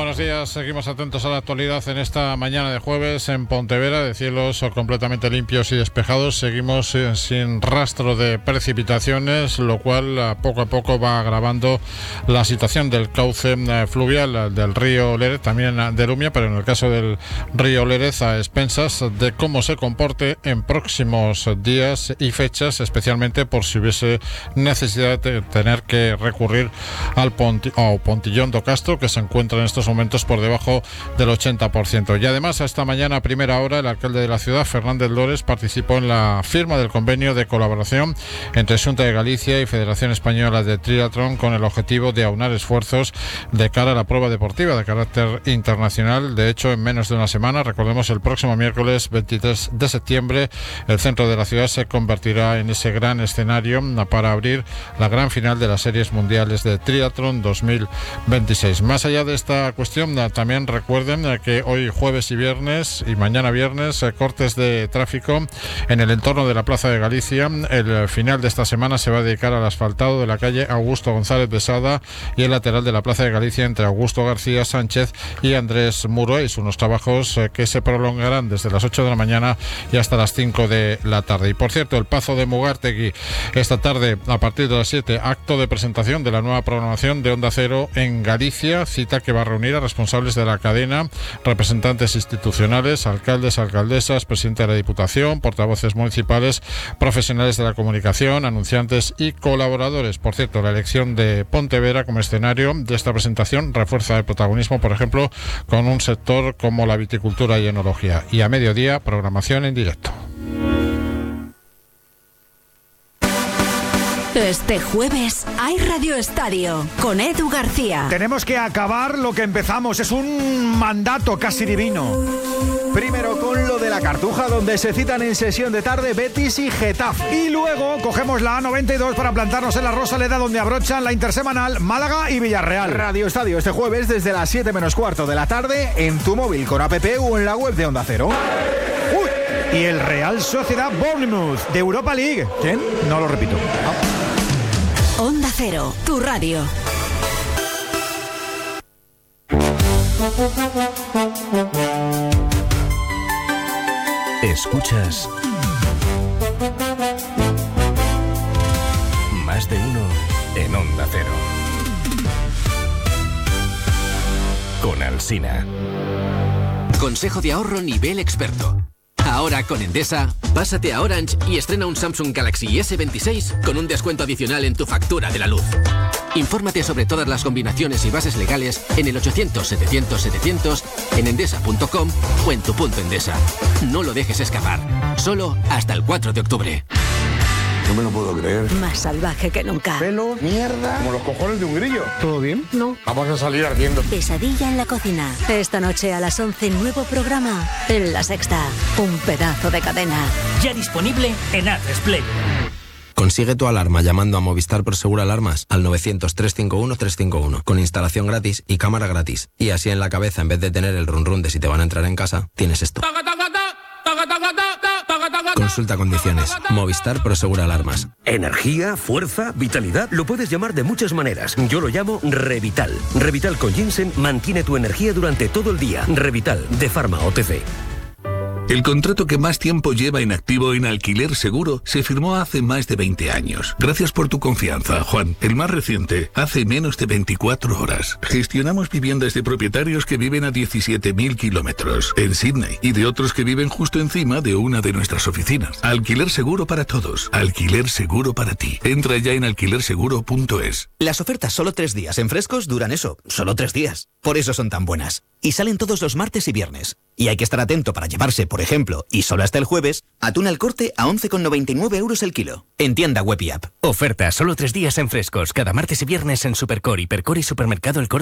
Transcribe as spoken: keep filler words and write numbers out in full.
buenos días. Seguimos atentos a la actualidad en esta mañana de jueves en Pontevedra, de cielos completamente limpios y despejados. Seguimos sin rastro de precipitaciones, lo cual poco a poco va agravando la situación del cauce fluvial del río Lérez, también del Umia, pero en el caso del río Lérez a expensas de cómo se comporte en próximos días y fechas, especialmente por si hubiese necesidad de tener que recurrir al ponti- oh, Pontillón do Castro, que se encuentra en estos momentos por debajo del ochenta por ciento. Y además, esta mañana a primera hora, el alcalde de la ciudad, Fernández Lores, participó en la firma del convenio de colaboración entre Xunta de Galicia y Federación Española de Triatlón, con el objetivo de aunar esfuerzos de cara a la prueba deportiva de carácter internacional. De hecho, en menos de una semana, recordemos, el próximo miércoles veintitrés de septiembre, el centro de la ciudad se convertirá en ese gran escenario para abrir la gran final de las series mundiales de triatlón dos mil veintiséis. Más allá de esta cuestión, también recuerden que hoy jueves y viernes y mañana viernes, cortes de tráfico en el entorno de la Plaza de Galicia. El final de esta semana se va a dedicar al asfaltado de la calle Augusto González de Sada y el lateral de la Plaza de Galicia entre Augusto García Sánchez y Andrés Murueis, unos trabajos que se prolongarán desde las ocho de la mañana y hasta las cinco de la tarde. Y por cierto, el Pazo de Mugartegui, esta tarde a partir de las siete, acto de presentación de la nueva programación de Onda Cero en Galicia, cita que va a reunir a responsables de la cadena, representantes institucionales, alcaldes, alcaldesas, presidente de la Diputación, portavoces municipales, profesionales de la comunicación, anunciantes y colaboradores. Por cierto, la elección de Pontevedra como escenario de esta presentación refuerza el protagonismo, por ejemplo, con un sector como la viticultura y enología. Y a mediodía, programación en directo. Este jueves hay Radio Estadio con Edu García. Tenemos que acabar lo que empezamos, es un mandato casi divino. Primero con lo de la Cartuja, donde se citan en sesión de tarde Betis y Getafe. Y luego cogemos la A noventa y dos para plantarnos en la Rosaleda, donde abrochan la intersemanal Málaga y Villarreal. Radio Estadio este jueves desde las siete menos cuarto de la tarde en tu móvil con app o en la web de Onda Cero. ¡Uy! Y el Real Sociedad Bournemouth de Europa League. ¿Quién? No lo repito. No. Onda Cero, tu radio. Escuchas Más de Uno en Onda Cero con Alsina. Consejo de ahorro nivel experto. Ahora con Endesa, pásate a Orange y estrena un Samsung Galaxy ese veintiséis con un descuento adicional en tu factura de la luz. Infórmate sobre todas las combinaciones y bases legales en el ochocientos setecientos setecientos, en endesa punto com o en tu punto Endesa. No lo dejes escapar. Solo hasta el cuatro de octubre. No me lo puedo creer. Más salvaje que nunca. Pelo, mierda, como los cojones de un grillo. ¿Todo bien? No. Vamos a salir ardiendo. Pesadilla en la cocina. Esta noche a las once, nuevo programa en La Sexta. Un pedazo de cadena. Ya disponible en Atresplay. Consigue tu alarma llamando a Movistar Prosegur Alarmas al novecientos, trescientos cincuenta y uno, trescientos cincuenta y uno, con instalación gratis y cámara gratis. Y así en la cabeza, en vez de tener el run run de si te van a entrar en casa, tienes esto. Consulta condiciones. Movistar Prosegur Alarmas. Energía, fuerza, vitalidad, lo puedes llamar de muchas maneras. Yo lo llamo Revital. Revital con ginseng mantiene tu energía durante todo el día. Revital, de Pharma O T C. El contrato que más tiempo lleva en activo en Alquiler Seguro se firmó hace más de veinte años. Gracias por tu confianza, Juan. El más reciente, hace menos de veinticuatro horas. Gestionamos viviendas de propietarios que viven a diecisiete mil kilómetros en Sydney y de otros que viven justo encima de una de nuestras oficinas. Alquiler Seguro para todos. Alquiler Seguro para ti. Entra ya en alquiler seguro punto es. Las ofertas solo tres días en Frescos duran eso, solo tres días. Por eso son tan buenas. Y salen todos los martes y viernes. Y hay que estar atento para llevarse, por ejemplo, y solo hasta el jueves, atún al corte a once con noventa y nueve euros el kilo. En tienda web y app. Oferta solo tres días en Frescos, cada martes y viernes en Supercore, Hipercore y Supermercado El Corte